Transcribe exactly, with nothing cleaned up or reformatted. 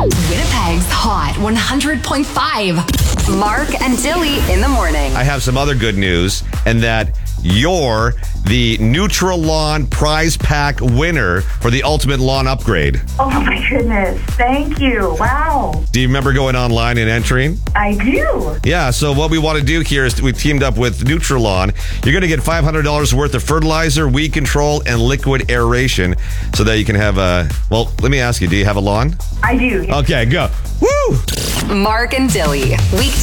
Winnipeg's Hot one hundred point five. Mark and Dilly in the morning. I have some other good news, and that you're the Neutral Lawn prize pack winner for the ultimate lawn upgrade. Oh my goodness. Thank you. Wow. Do you remember going online and entering? I do. Yeah, so what we want to do here is we teamed up with Neutral Lawn. You're going to get five hundred dollars worth of fertilizer, weed control, and liquid aeration so that you can have a, well, let me ask you, do you have a lawn? I do. Okay, go. Woo! Mark and Dilly. Weekday